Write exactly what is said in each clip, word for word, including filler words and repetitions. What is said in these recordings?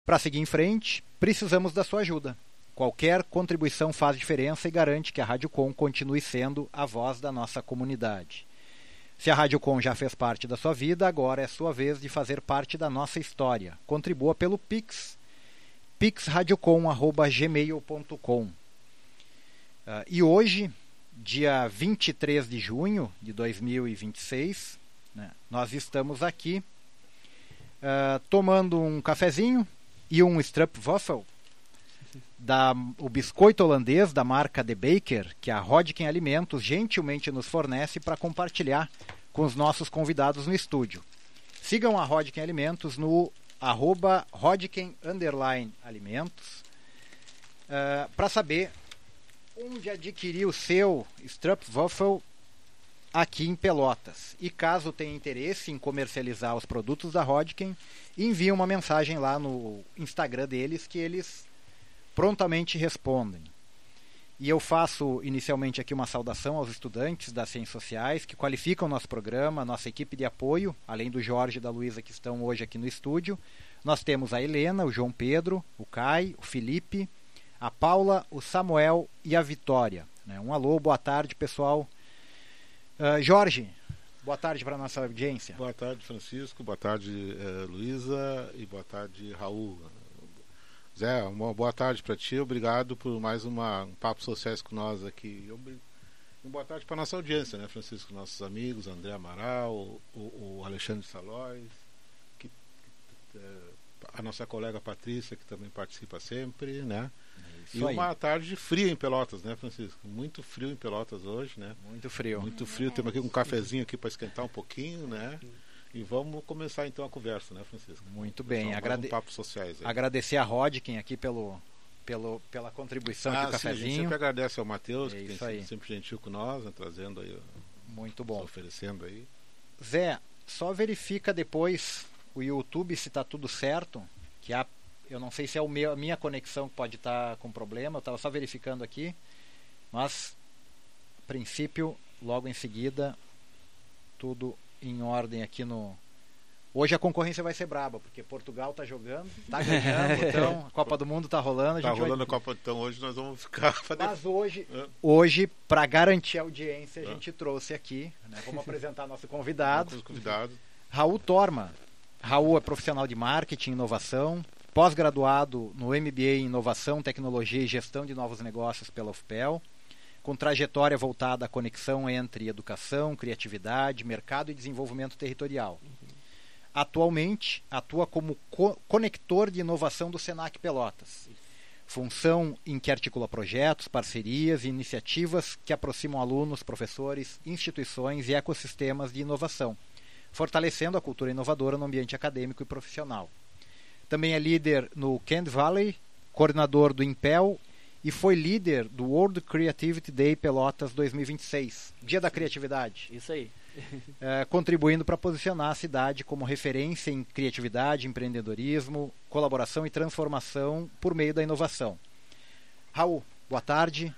Para seguir em frente, precisamos da sua ajuda. Qualquer contribuição faz diferença e garante que a Rádio Com continue sendo a voz da nossa comunidade. Se a Rádio Com já fez parte da sua vida, agora é sua vez de fazer parte da nossa história. Contribua pelo Pix, pix radiocom arroba gmail ponto com. Uh, e hoje, dia vinte e três de junho de dois mil e vinte e seis, né, nós estamos aqui uh, tomando um cafezinho e um Stroopwafel, da, o biscoito holandês da marca The Baker, que a Rodkin Alimentos gentilmente nos fornece para compartilhar com os nossos convidados no estúdio. Sigam a Rodkin Alimentos no arroba Rodkin underline alimentos uh, para saber onde adquirir o seu Stroopwafel aqui em Pelotas. E caso tenha interesse em comercializar os produtos da Rodkin, envie uma mensagem lá no Instagram deles que eles prontamente respondem. E eu faço inicialmente aqui uma saudação aos estudantes das Ciências Sociais que qualificam nosso programa, nossa equipe de apoio, além do Jorge e da Luísa que estão hoje aqui no estúdio. Nós temos a Helena, o João Pedro, o Kai, o Felipe, a Paula, o Samuel e a Vitória. Um alô, boa tarde, pessoal. Uh, Jorge, boa tarde para a nossa audiência. Boa tarde, Francisco, boa tarde, eh, Luísa, e boa tarde, Raul. Zé, uma boa tarde para ti, obrigado por mais uma, um Papo Sociais com nós aqui. E boa tarde para a nossa audiência, né, Francisco? Nossos amigos, André Amaral, o, o Alexandre Salóis, que, que, a nossa colega Patrícia, que também participa sempre, né? Isso e uma aí. Tarde fria em Pelotas, né, Francisco? Muito frio em Pelotas hoje, né? Muito frio. Muito frio, temos aqui um cafezinho aqui para esquentar um pouquinho, né? E vamos começar então a conversa, né, Francisco? Muito bem. Agrade... Um Papo Sociais aí. Agradecer a Rodkin aqui pelo, pelo, pela contribuição ah, aqui do sim, cafezinho. A gente sempre agradece ao Matheus, é que isso tem aí. sido sempre gentil com nós, né, trazendo aí, muito bom, oferecendo aí. Zé, só verifica depois o YouTube se está tudo certo, que há, eu não sei se é o meu, a minha conexão que pode estar tá com problema, eu estava só verificando aqui, mas a princípio, logo em seguida, tudo em ordem aqui no... Hoje a concorrência vai ser braba, porque Portugal tá jogando, tá ganhando, então a Copa do Mundo tá rolando. A tá gente rolando vai... a Copa, então hoje nós vamos ficar... Mas hoje, é. hoje para garantir a audiência, a é. gente trouxe aqui, né, vamos apresentar nosso convidado, convidado, Raul Torma. Raul é profissional de marketing e inovação, pós-graduado no M B A em Inovação, Tecnologia e Gestão de Novos Negócios pela U F P E L, com trajetória voltada à conexão entre educação, criatividade, mercado e desenvolvimento territorial. Atualmente, atua como co- conector de inovação do Senac Pelotas, função em que articula projetos, parcerias e iniciativas que aproximam alunos, professores, instituições e ecossistemas de inovação, fortalecendo a cultura inovadora no ambiente acadêmico e profissional. Também é líder no Kent Valley, coordenador do Impel e foi líder do World Creativity Day Pelotas dois mil e vinte e seis, Dia da Criatividade. Isso aí. É, contribuindo para posicionar a cidade como referência em criatividade, empreendedorismo, colaboração e transformação por meio da inovação. Raul, boa tarde.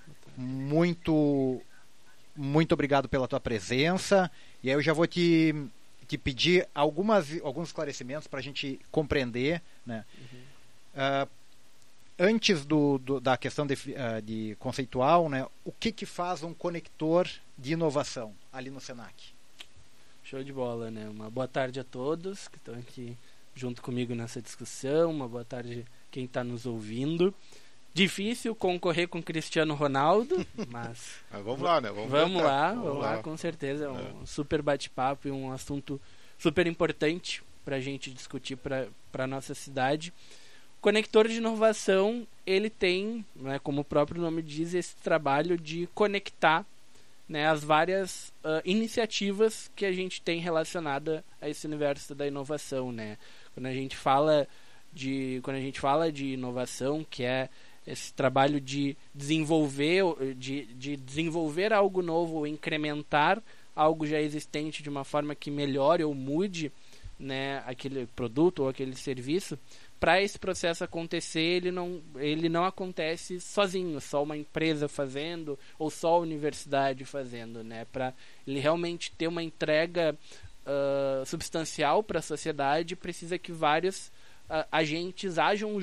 Muito, muito obrigado pela tua presença. E aí eu já vou te, te pedir algumas, alguns esclarecimentos para a gente compreender, né? Uhum. Uh, antes do, do, da questão de, uh, de conceitual, né, o que, que faz um conector de inovação ali no Senac? Show de bola, né? Uma boa tarde a todos que estão aqui junto comigo nessa discussão. Uma boa tarde a quem está nos ouvindo. Difícil concorrer com Cristiano Ronaldo, mas... mas vamos lá, né? Vamos, vamos lá, vamos, vamos lá, lá, com certeza. É um é. super bate-papo e um assunto super importante para a gente discutir para a nossa cidade. O conector de inovação, ele tem, né, como o próprio nome diz, esse trabalho de conectar, né, as várias uh, iniciativas que a gente tem relacionada a esse universo da inovação, né? Quando a gente fala de, quando a gente fala de inovação, que é esse trabalho de desenvolver, de, de desenvolver algo novo, ou incrementar algo já existente de uma forma que melhore ou mude, né, aquele produto ou aquele serviço. Para esse processo acontecer, ele não, ele não acontece sozinho, só uma empresa fazendo ou só a universidade fazendo, né? Para ele realmente ter uma entrega uh, substancial para a sociedade, precisa que vários agentes ajam